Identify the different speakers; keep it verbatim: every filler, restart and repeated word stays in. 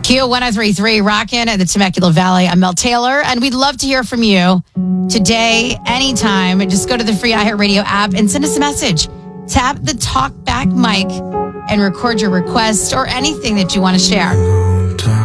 Speaker 1: Q one oh three point three, rockin' at the Temecula Valley. I'm Mel Taylor, and we'd love to hear from you today, anytime. Just go to the free iHeartRadio app and send us a message. Tap the talk back mic and record your request or anything that you want to share.